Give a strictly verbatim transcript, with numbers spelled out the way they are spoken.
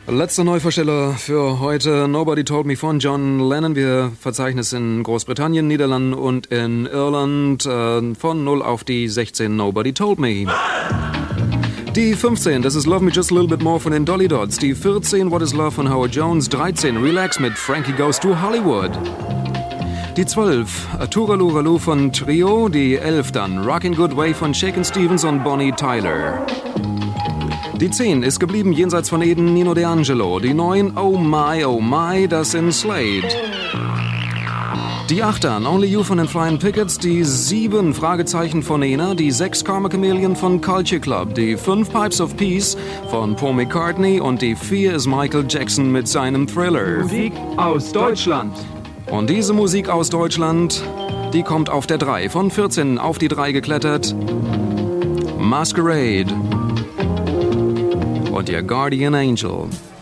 Letzter Neuvorsteller für heute, Nobody Told Me von John Lennon. Wir verzeichnen es in Großbritannien, Niederlanden und in Irland. Äh, von null auf die sechzehn, Nobody Told Me. Die fünfzehn, das ist Love Me Just a Little Bit More von den Dolly Dots. Die vierzehn, What is Love von Howard Jones. dreizehn, Relax mit Frankie Goes to Hollywood. Die zwölf, Turaluraloo von Trio. Die elf dann, Rockin' Good Way von Shakin' Stevens und Bonnie Tyler. Die zehn ist geblieben jenseits von Eden, Nino D'Angelo. Die neun, Oh My, Oh My, das sind Slade. Die acht dann, Only You von den Flying Pickets. Die sieben, Fragezeichen von Nena. Die sechs, Karma Chameleon von Culture Club. Die fünf, Pipes of Peace von Paul McCartney. Und die vier ist Michael Jackson mit seinem Thriller. Musik aus Deutschland. Und diese Musik aus Deutschland, die kommt auf der drei. Von vierzehn auf die drei geklettert. Masquerade. Und ihr Guardian Angel.